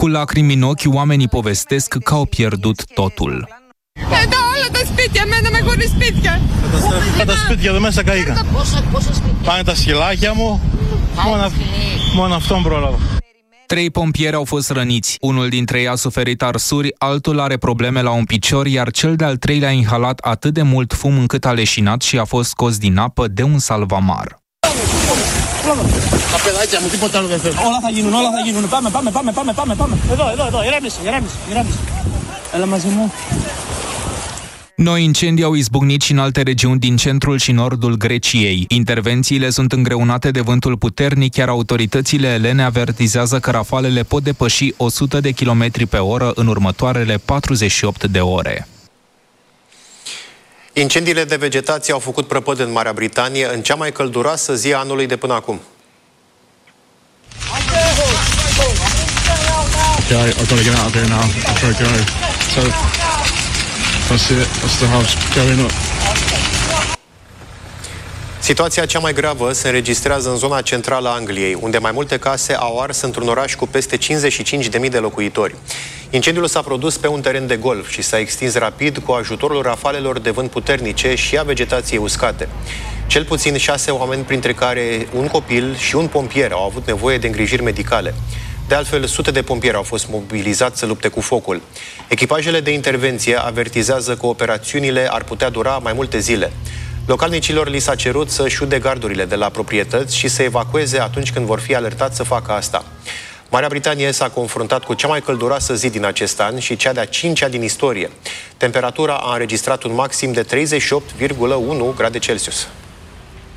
Cu lacrimi în ochi, oamenii povestesc că au pierdut totul. Τα σπίτια, μέναμε χωρίς σπίτια. Τα σπίτια εδώ μέσα καήκαν. Πάνε τα σκυλάκια μου, μόνο αυτόν πρόλαβα. 3 pompieri au fost răniți. Unul dintre ei a suferit arsuri, altul are probleme la un picior, iar cel de-al treilea a inhalat atât de mult fum încât a leșinat și a fost scos din apă de un salvamar. Όλα θα γίνουν. Πάμε. Εδώ. Ηρέμησε. Έλα μαζί μου. Noi incendii au izbucnit și în alte regiuni din centrul și nordul Greciei. Intervențiile sunt îngreunate de vântul puternic, iar autoritățile elene avertizează că rafalele pot depăși 100 de km pe oră în următoarele 48 de ore. Incendiile de vegetație au făcut prăpăd în Marea Britanie în cea mai călduroasă zi a anului de până acum. I've got to get out of here now. I'm trying to go. So that's it. That's the house going up. Situația cea mai gravă se înregistrează în zona centrală a Angliei, unde mai multe case au ars într-un oraș cu peste 55.000 de locuitori. Incendiul s-a produs pe un teren de golf și s-a extins rapid cu ajutorul rafalelor de vânt puternice și a vegetației uscate. Cel puțin 6 oameni, printre care un copil și un pompier, au avut nevoie de îngrijiri medicale. De altfel, sute de pompieri au fost mobilizați să lupte cu focul. Echipajele de intervenție avertizează că operațiunile ar putea dura mai multe zile. Localnicilor li s-a cerut să-și ude gardurile de la proprietăți și să evacueze atunci când vor fi alertați să facă asta. Marea Britanie s-a confruntat cu cea mai călduroasă zi din acest an și cea de-a 5-a din istorie. Temperatura a înregistrat un maxim de 38,1 grade Celsius.